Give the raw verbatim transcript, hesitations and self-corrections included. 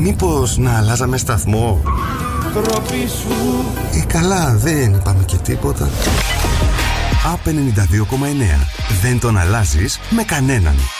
Μήπως να αλλάζαμε σταθμό? Ε, καλά, δεν είπαμε και τίποτα. App ενενήντα δύο κόμμα εννέα. Δεν τον αλλάζεις με κανέναν.